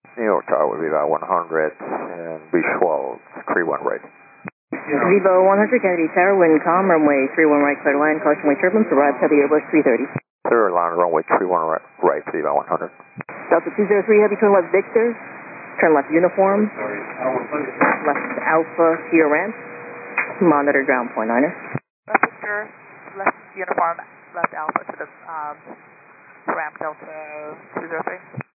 New York Tower, Viva 100, and visual 31 right. Viva 100, Kennedy Tower, wind calm, runway 31 right, clear to land, caution wave turbulence, arrive heavy Airbus 330. Clear line, runway 31 right, Viva 100. Delta 203, heavy turn left Victor, turn left uniform, left Alpha, Sierra ramp, monitor ground point niner. Left Victor, left uniform, left Alpha to the ramp Delta 203.